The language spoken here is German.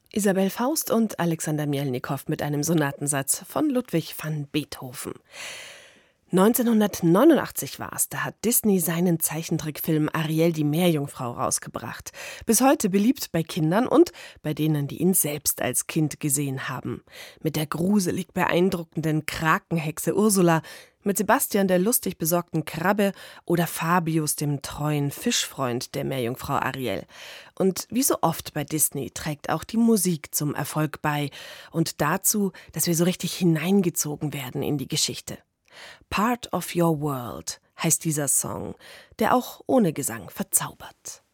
Isabel Faust und Alexander Mjelnikow mit einem Sonatensatz von Ludwig van Beethoven. 1989 war's, da hat Disney seinen Zeichentrickfilm Ariel die Meerjungfrau rausgebracht. Bis heute beliebt bei Kindern und bei denen, die ihn selbst als Kind gesehen haben. Mit der gruselig beeindruckenden Krakenhexe Ursula, mit Sebastian der lustig besorgten Krabbe oder Fabius, dem treuen Fischfreund der Meerjungfrau Ariel. Und wie so oft bei Disney trägt auch die Musik zum Erfolg bei und dazu, dass wir so richtig hineingezogen werden in die Geschichte. Part of Your World heißt dieser Song, der auch ohne Gesang verzaubert.